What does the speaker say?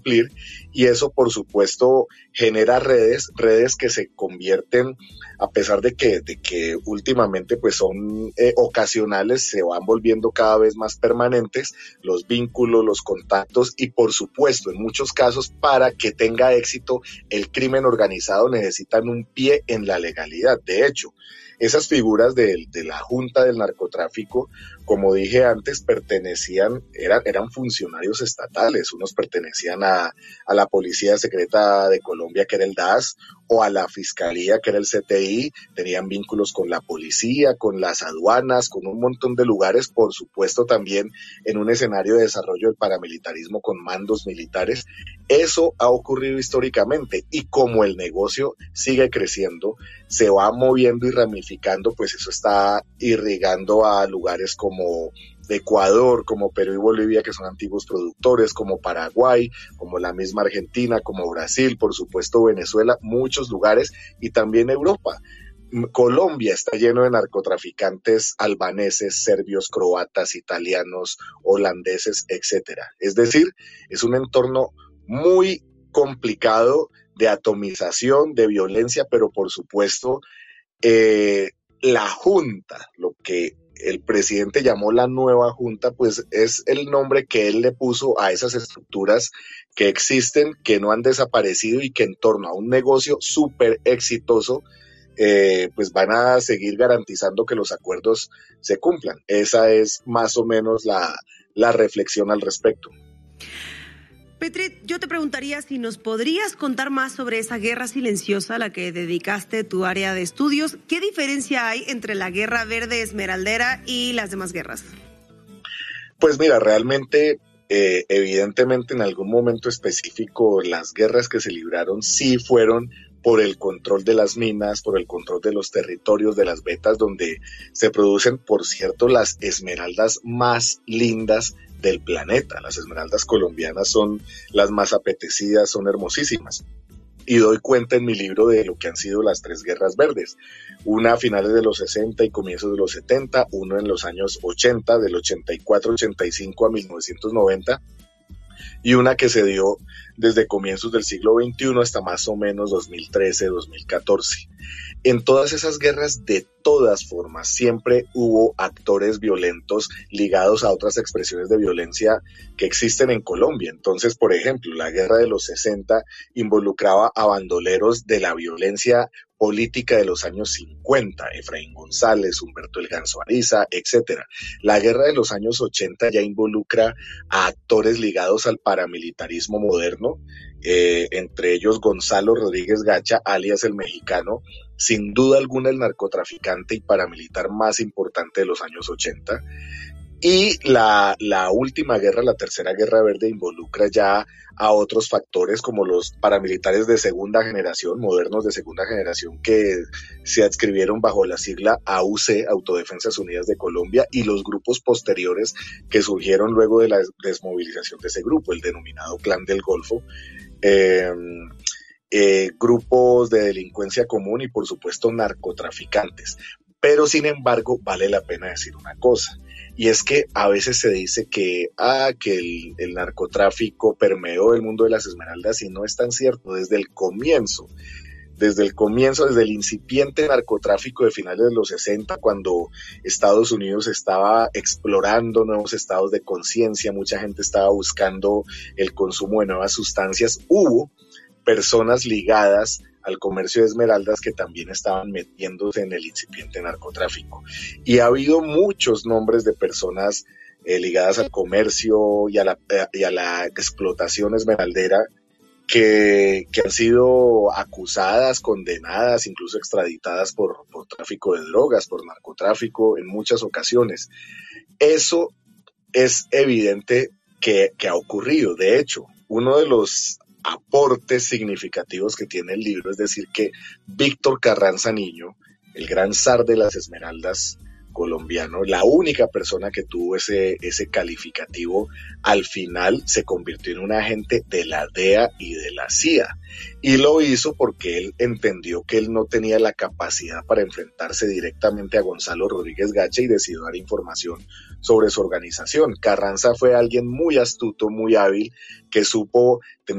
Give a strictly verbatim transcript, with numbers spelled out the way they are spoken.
cumplir, y eso por supuesto genera redes, redes que se convierten, a pesar de que, de que últimamente pues son eh, ocasionales, se van volviendo cada vez más permanentes, los vínculos, los contactos, y por supuesto en muchos casos para que tenga éxito el crimen organizado necesitan un pie en la legalidad. De hecho, esas figuras de, de la Junta del Narcotráfico, como dije antes, pertenecían, eran, eran funcionarios estatales. Unos pertenecían a, a la Policía Secreta de Colombia, que era el D A S, o a la Fiscalía, que era el C T I, tenían vínculos con la policía, con las aduanas, con un montón de lugares, por supuesto también en un escenario de desarrollo del paramilitarismo con mandos militares. Eso ha ocurrido históricamente, y como el negocio sigue creciendo, se va moviendo y ramificando, pues eso está irrigando a lugares como Ecuador, como Perú y Bolivia, que son antiguos productores, como Paraguay, como la misma Argentina, como Brasil, por supuesto Venezuela, muchos lugares, y también Europa. Colombia está lleno de narcotraficantes albaneses, serbios, croatas, italianos, holandeses, etcétera. Es decir, es un entorno muy complicado de atomización, de violencia, pero por supuesto eh, la Junta, lo que el presidente llamó la nueva Junta, pues es el nombre que él le puso a esas estructuras que existen, que no han desaparecido y que en torno a un negocio súper exitoso, eh, pues van a seguir garantizando que los acuerdos se cumplan. Esa es más o menos la, la reflexión al respecto. Petrit, yo te preguntaría si nos podrías contar más sobre esa guerra silenciosa a la que dedicaste tu área de estudios. ¿Qué diferencia hay entre la Guerra Verde Esmeraldera y las demás guerras? Pues mira, realmente, eh, evidentemente en algún momento específico las guerras que se libraron sí fueron por el control de las minas, por el control de los territorios, de las vetas, donde se producen, por cierto, las esmeraldas más lindas del planeta. Las esmeraldas colombianas son las más apetecidas, son hermosísimas. Y doy cuenta en mi libro de lo que han sido las tres guerras verdes. Una a finales de los sesenta y comienzos de los setenta, uno en los años ochenta, del ochenta y cuatro ochenta y cinco a mil novecientos noventa, y una que se dio desde comienzos del siglo veintiuno hasta más o menos dos mil trece, dos mil catorce. En todas esas guerras, de todas formas, siempre hubo actores violentos ligados a otras expresiones de violencia que existen en Colombia. Entonces, por ejemplo, la guerra de los sesenta involucraba a bandoleros de la violencia política de los años cincuenta, Efraín González, Humberto El Ganso Ariza, etcétera. La guerra de los años ochenta ya involucra a actores ligados al paramilitarismo moderno, eh, entre ellos Gonzalo Rodríguez Gacha, alias El Mexicano, sin duda alguna el narcotraficante y paramilitar más importante de los años ochenta. Y la, la última guerra, la tercera guerra verde, involucra ya a otros factores como los paramilitares de segunda generación, modernos de segunda generación, que se adscribieron bajo la sigla A U C, Autodefensas Unidas de Colombia, y los grupos posteriores que surgieron luego de la desmovilización de ese grupo, el denominado Clan del Golfo, eh, eh, grupos de delincuencia común y por supuesto narcotraficantes. Pero sin embargo vale la pena decir una cosa, y es que a veces se dice que, ah, que el, el narcotráfico permeó el mundo de las esmeraldas, y no es tan cierto. Desde el comienzo, desde el comienzo, desde el incipiente narcotráfico de finales de los sesenta, cuando Estados Unidos estaba explorando nuevos estados de conciencia, mucha gente estaba buscando el consumo de nuevas sustancias, hubo personas ligadas al comercio de esmeraldas que también estaban metiéndose en el incipiente narcotráfico. Y ha habido muchos nombres de personas eh, ligadas al comercio y a, la, eh, y a la explotación esmeraldera que, que han sido acusadas, condenadas, incluso extraditadas por, por tráfico de drogas, por narcotráfico en muchas ocasiones. Eso es evidente que, que ha ocurrido. De hecho, uno de los aportes significativos que tiene el libro es decir que Víctor Carranza Niño, el gran zar de las esmeraldas colombiano, la única persona que tuvo ese, ese calificativo, al final se convirtió en un agente de la D E A y de la C I A, y lo hizo porque él entendió que él no tenía la capacidad para enfrentarse directamente a Gonzalo Rodríguez Gacha y decidió dar información sobre su organización. Carranza fue alguien muy astuto, muy hábil, que supo tener